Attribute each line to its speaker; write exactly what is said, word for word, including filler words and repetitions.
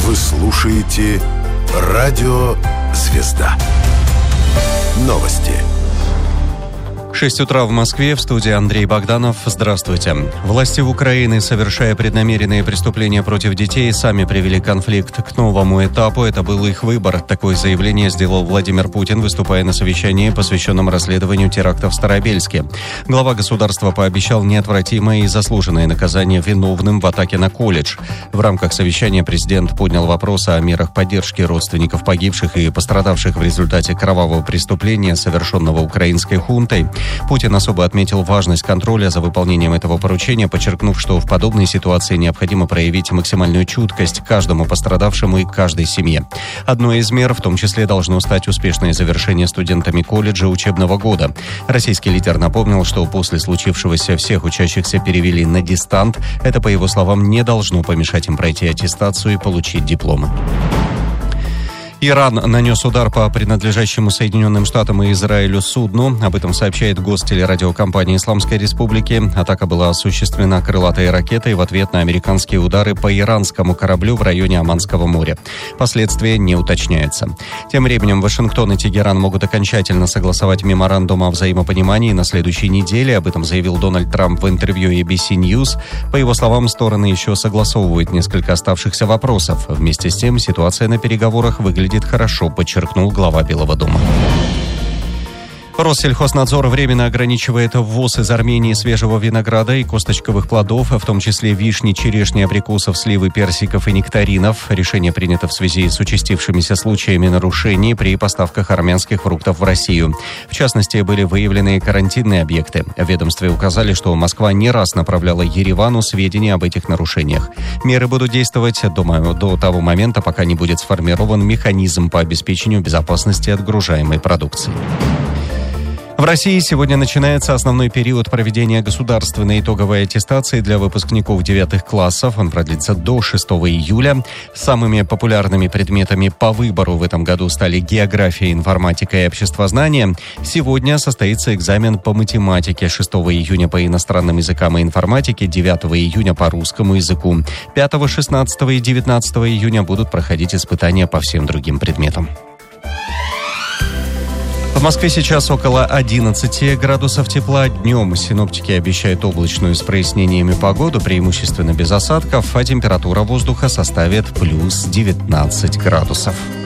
Speaker 1: Вы слушаете «Радио Звезда». Новости.
Speaker 2: шесть утра в Москве, в студии Андрей Богданов. Здравствуйте. Власти Украины, совершая преднамеренные преступления против детей, сами привели конфликт к новому этапу. Это был их выбор. Такое заявление сделал Владимир Путин, выступая на совещании, посвященном расследованию терактов в Старобельске. Глава государства пообещал неотвратимое и заслуженное наказание виновным в атаке на колледж. В рамках совещания президент поднял вопрос о мерах поддержки родственников погибших и пострадавших в результате кровавого преступления, совершенного украинской хунтой. Путин особо отметил важность контроля за выполнением этого поручения, подчеркнув, что в подобной ситуации необходимо проявить максимальную чуткость к каждому пострадавшему и каждой семье. Одной из мер в том числе должно стать успешное завершение студентами колледжа учебного года. Российский лидер напомнил, что после случившегося всех учащихся перевели на дистант. Это, по его словам, не должно помешать им пройти аттестацию и получить дипломы. Иран нанес удар по принадлежащему Соединенным Штатам и Израилю судну. Об этом сообщает гостелерадиокомпания Исламской Республики. Атака была осуществлена крылатой ракетой в ответ на американские удары по иранскому кораблю в районе Оманского моря. Последствия не уточняются. Тем временем Вашингтон и Тегеран могут окончательно согласовать меморандум о взаимопонимании на следующей неделе. Об этом заявил Дональд Трамп в интервью эй би си News. По его словам, стороны еще согласовывают несколько оставшихся вопросов. Вместе с тем, ситуация на переговорах выглядит хорошо, подчеркнул глава Белого дома. Россельхознадзор временно ограничивает ввоз из Армении свежего винограда и косточковых плодов, в том числе вишни, черешни, абрикосов, сливы, персиков и нектаринов. Решение принято в связи с участившимися случаями нарушений при поставках армянских фруктов в Россию. В частности, были выявлены карантинные объекты. В ведомстве указали, что Москва не раз направляла Еревану сведения об этих нарушениях. Меры будут действовать до, до того момента, пока не будет сформирован механизм по обеспечению безопасности отгружаемой продукции. В России сегодня начинается основной период проведения государственной итоговой аттестации для выпускников девятых классов. Он продлится до шестого июля. Самыми популярными предметами по выбору в этом году стали география, информатика и обществознание. Сегодня состоится экзамен по математике, шестого июня по иностранным языкам и информатике, девятого июня по русскому языку. пятого, шестнадцатого и девятнадцатого июня будут проходить испытания по всем другим предметам. В Москве сейчас около одиннадцати градусов тепла. Днем синоптики обещают облачную с прояснениями погоду, преимущественно без осадков, а температура воздуха составит плюс девятнадцать градусов.